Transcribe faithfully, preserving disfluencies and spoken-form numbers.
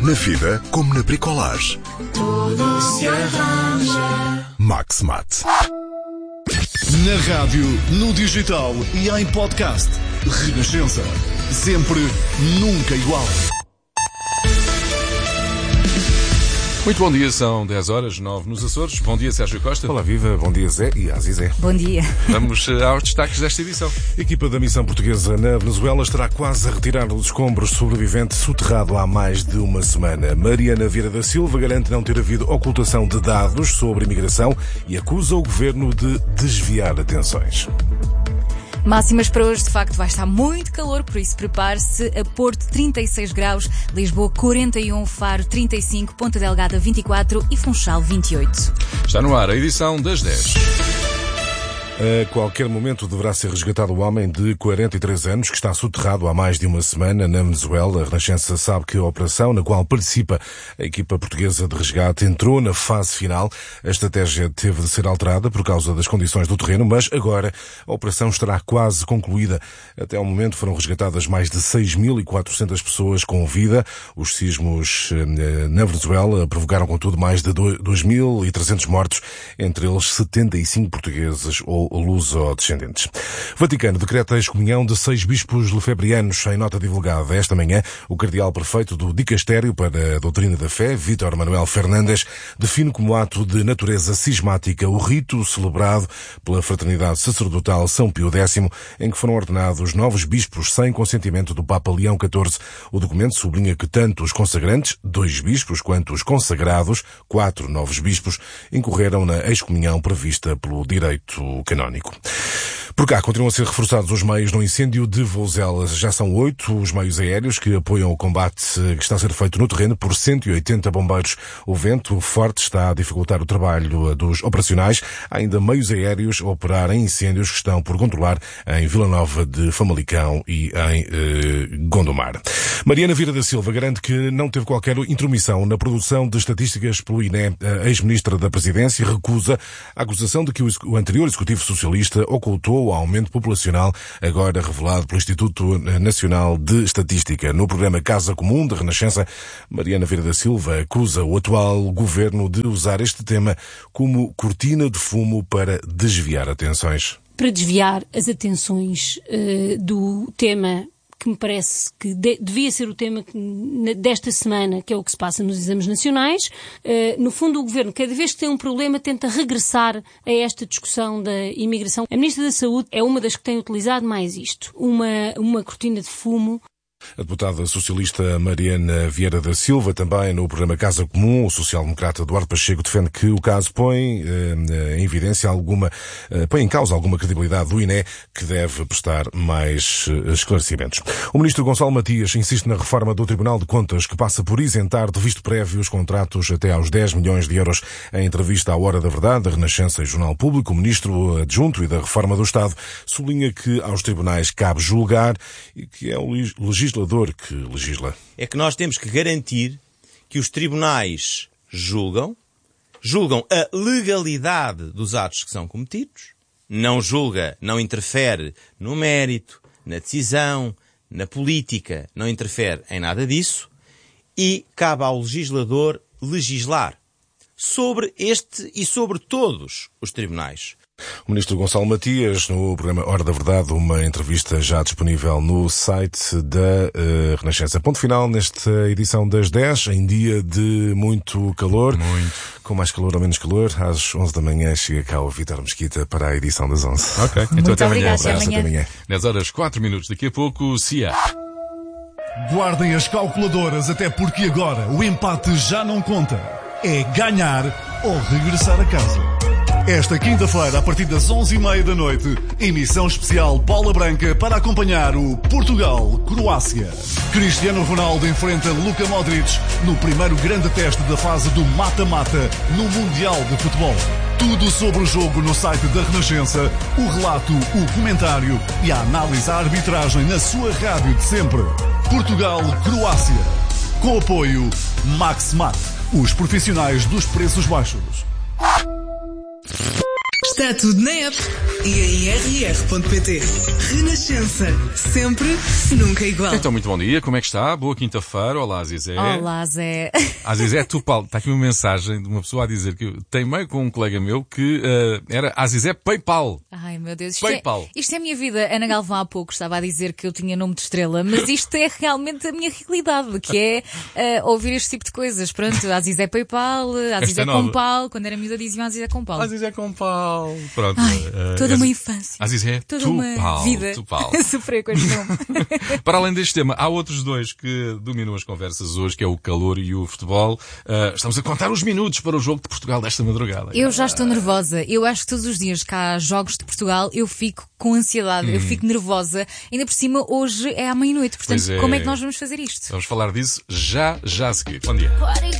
Na vida, como na bricolage. Tudo se arranja. Maxmat. Na rádio, no digital e em podcast. Renascença. Sempre, nunca igual. Muito bom dia, são dez horas, nove nos Açores. Bom dia, Sérgio Costa. Olá, viva, bom dia, Zé e Azizé. Bom dia. Vamos aos destaques desta edição. A equipa da missão portuguesa na Venezuela estará quase a retirar os escombros sobrevivente soterrado há mais de uma semana. Mariana Vieira da Silva garante não ter havido ocultação de dados sobre imigração e acusa o governo de desviar atenções. Máximas para hoje, de facto, vai estar muito calor, por isso prepare-se. A Porto, trinta e seis graus, Lisboa, quarenta e um, Faro, trinta e cinco, Ponta Delgada, vinte e quatro e Funchal, vinte e oito. Está no ar a edição das dez. A qualquer momento deverá ser resgatado o homem de quarenta e três anos que está soterrado há mais de uma semana na Venezuela. A Renascença sabe que a operação na qual participa a equipa portuguesa de resgate entrou na fase final. A estratégia teve de ser alterada por causa das condições do terreno, mas agora a operação estará quase concluída. Até ao momento foram resgatadas mais de seis mil e quatrocentas pessoas com vida. Os sismos na Venezuela provocaram, contudo, mais de dois mil e trezentos mortos, entre eles setenta e cinco portugueses ou luso-descendentes. Vaticano decreta a excomunhão de seis bispos lefebrianos. Em nota divulgada esta manhã, o cardeal prefeito do Dicastério para a Doutrina da Fé, Vítor Manuel Fernandes, define como ato de natureza cismática o rito celebrado pela Fraternidade Sacerdotal São Pio X, em que foram ordenados novos bispos sem consentimento do Papa Leão catorze. O documento sublinha que tanto os consagrantes, dois bispos, quanto os consagrados, quatro novos bispos, incorreram na excomunhão prevista pelo direito canónico. Por cá, continuam a ser reforçados os meios no incêndio de Vozelas. Já são oito os meios aéreos que apoiam o combate que está a ser feito no terreno por cento e oitenta bombeiros. O vento forte está a dificultar o trabalho dos operacionais. Há ainda meios aéreos a operar em incêndios que estão por controlar em Vila Nova de Famalicão e em eh, Gondomar. Mariana Vieira da Silva garante que não teve qualquer intromissão na produção de estatísticas pelo I N E. A ex-ministra da Presidência recusa a acusação de que o anterior Executivo Socialista ocultou o aumento populacional, agora revelado pelo Instituto Nacional de Estatística. No programa Casa Comum da Renascença, Mariana Vieira da Silva acusa o atual governo de usar este tema como cortina de fumo para desviar atenções. Para desviar as atenções uh, do tema que me parece que de, devia ser o tema que, desta semana, que é o que se passa nos exames nacionais. Uh, no fundo, o Governo, cada vez que tem um problema, tenta regressar a esta discussão da imigração. A Ministra da Saúde é uma das que tem utilizado mais isto. Uma, uma cortina de fumo. A deputada socialista Mariana Vieira da Silva, também no programa Casa Comum, o social-democrata Eduardo Pacheco defende que o caso põe eh, em evidência alguma, eh, põe em causa alguma credibilidade do I N E, que deve prestar mais eh, esclarecimentos. O ministro Gonçalo Matias insiste na reforma do Tribunal de Contas, que passa por isentar de visto prévio os contratos até aos dez milhões de euros. Em entrevista à Hora da Verdade, da Renascença e Jornal Público, o ministro adjunto e da Reforma do Estado sublinha que aos tribunais cabe julgar e que é o legislador que legisla. É que nós temos que garantir que os tribunais julgam, julgam a legalidade dos atos que são cometidos, não julga, não interfere no mérito, na decisão, na política, não interfere em nada disso, e cabe ao legislador legislar sobre este e sobre todos os tribunais. O ministro Gonçalo Matias, no programa Hora da Verdade, uma entrevista já disponível no site da uh, Renascença. Ponto final nesta edição das dez, em dia de muito calor. Muito. Com mais calor ou menos calor, às onze da manhã chega cá o Vítor Mesquita para a edição das onze. Ok, então muito até amanhã. Obrigada, até amanhã. dez horas, quatro minutos. Daqui a pouco, C I A. Guardem as calculadoras, até porque agora o empate já não conta. É ganhar ou regressar a casa. Esta quinta-feira, a partir das onze e meia da noite, emissão especial Bola Branca para acompanhar o Portugal-Croácia. Cristiano Ronaldo enfrenta Luka Modric no primeiro grande teste da fase do mata-mata no Mundial de Futebol. Tudo sobre o jogo no site da Renascença, o relato, o comentário e a análise à arbitragem na sua rádio de sempre. Portugal-Croácia. Com apoio Maxmat, os profissionais dos preços baixos. Está tudo na app e em r r ponto p t. Renascença. Sempre, nunca igual. Então, muito bom dia. Como é que está? Boa quinta-feira. Olá, Zizé. Olá, Zé. A Zizé Tupal. Está aqui uma mensagem de uma pessoa a dizer que tem meio com um colega meu que uh, era a Zizé PayPal. Ai, meu Deus. Isto PayPal. É, isto é a minha vida. Ana Galvão há pouco estava a dizer que eu tinha nome de estrela, mas isto é realmente a minha realidade, que é uh, ouvir este tipo de coisas. Pronto, a Zizé PayPal, a Zizé é nova. Compal. Quando era miúda diziam a Zizé Compal. A Zizé Compal. Pronto. Ai, uh, toda é, uma infância. A Zizé toda Tupal. uma vida Tupal. sofrer com este nome. Para além deste tema, há outros dois que dominam as conversas hoje, que é o calor e o futebol. Uh, estamos a contar os minutos para o jogo de Portugal desta madrugada. Eu já estou nervosa. Eu acho que todos os dias que há jogos de Portugal, eu fico com ansiedade, hum. eu fico nervosa. Ainda por cima, hoje é à meia-noite. Portanto, é. como é que nós vamos fazer isto? Vamos falar disso já, já a seguir. Bom dia.